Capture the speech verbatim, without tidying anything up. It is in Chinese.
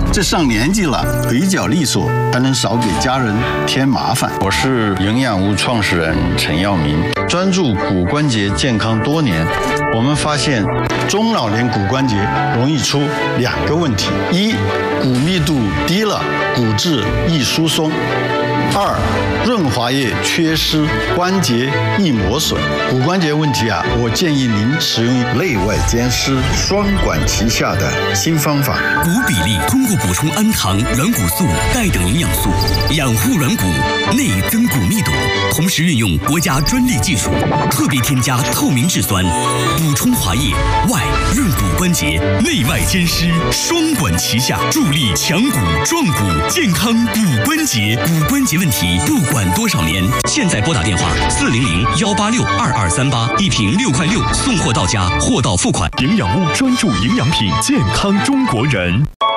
这上年纪了，腿脚利索，才能少给家人添麻烦。我是营养屋创始人陈耀明，专注骨关节健康多年。我们发现，中老年骨关节容易出两个问题：一，骨密度低了，骨质易疏松；二，润滑液缺失，关节易磨损。骨关节问题啊，我建议您使用内外兼施、双管齐下的新方法。 骨比例通过补充氨糖、软骨素、钙等营养素，养护软骨，内增骨密度，同时运用国家专利技术，特别添加透明质酸，补充滑液，外润骨关节，内外兼施，双管齐下，助力强骨壮骨，健康骨关节。骨关节问题不管多少年，现在拨打电话四零零幺八六二二三八，一瓶六块六，送货到家，货到付款。 营养屋专注营养品，健康中国人。